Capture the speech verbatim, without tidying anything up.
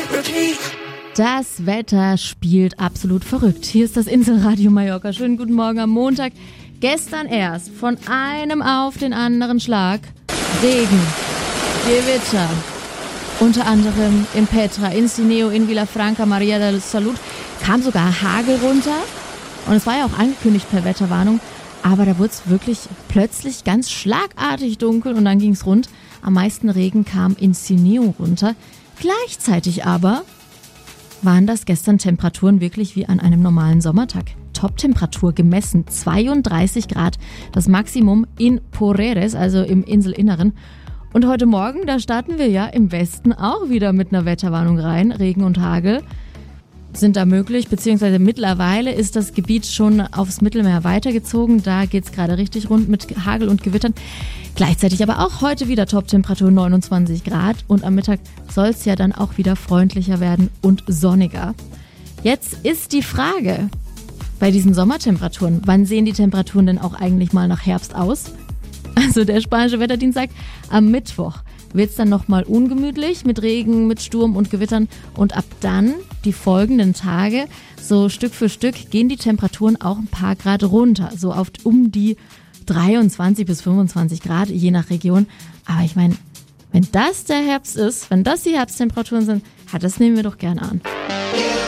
Das Wetter spielt absolut verrückt. Hier ist das Inselradio Mallorca. Schönen guten Morgen am Montag. Gestern erst von einem auf den anderen Schlag Regen, Gewitter. Unter anderem in Petra, in Sineo, in Vilafranca, Maria del Salud kam sogar Hagel runter. Und es war ja auch angekündigt per Wetterwarnung. Aber da wurde es wirklich plötzlich ganz schlagartig dunkel und dann ging es rund. Am meisten Regen kam in Sineo runter. Gleichzeitig aber waren das gestern Temperaturen wirklich wie an einem normalen Sommertag. Top-Temperatur gemessen, zweiunddreißig Grad, das Maximum in Porreres, also im Inselinneren. Und heute Morgen, da starten wir ja im Westen auch wieder mit einer Wetterwarnung rein. Regen und Hagel sind da möglich, beziehungsweise mittlerweile ist das Gebiet schon aufs Mittelmeer weitergezogen. Da geht es gerade richtig rund mit Hagel und Gewittern. Gleichzeitig aber auch heute wieder Top-Temperatur neunundzwanzig Grad und am Mittag soll es ja dann auch wieder freundlicher werden und sonniger. Jetzt ist die Frage, bei diesen Sommertemperaturen, wann sehen die Temperaturen denn auch eigentlich mal nach Herbst aus? Also der spanische Wetterdienst sagt, am Mittwoch wird es dann nochmal ungemütlich mit Regen, mit Sturm und Gewittern und ab dann die folgenden Tage, so Stück für Stück, gehen die Temperaturen auch ein paar Grad runter, so auf um die dreiundzwanzig bis fünfundzwanzig Grad, je nach Region. Aber ich meine, wenn das der Herbst ist, wenn das die Herbsttemperaturen sind, ja, das nehmen wir doch gerne an.